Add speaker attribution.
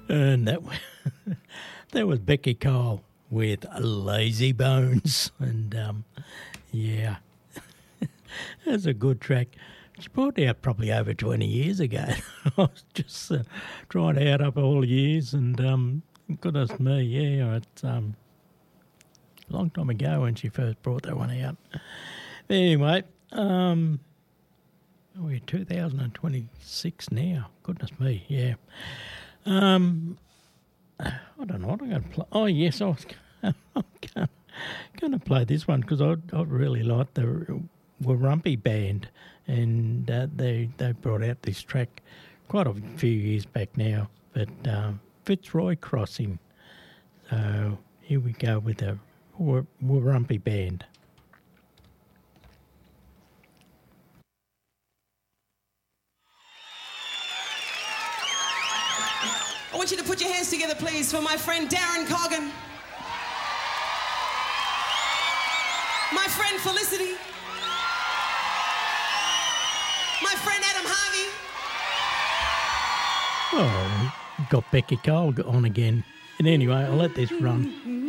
Speaker 1: And that was Becky Cole with Lazy Bones. And, yeah, that's a good track. She brought it out probably over 20 years ago. I was just trying it out up all the years, and goodness me, yeah, it's a long time ago when she first brought that one out. Anyway, we're 2026 now. Goodness me, yeah. I don't know what I'm going to play. Oh, yes, I'm going to play this one because I really like the Warumpi Band, and they brought out this track quite a few years back now, but Fitzroy Crossing. So here we go with the Warumpi Band.
Speaker 2: I want you to put your hands together, please, for my friend Darren Coggin, my friend Felicity, my friend Adam Harvey.
Speaker 1: Oh, got Becky Cole on again. And anyway, I'll let this run.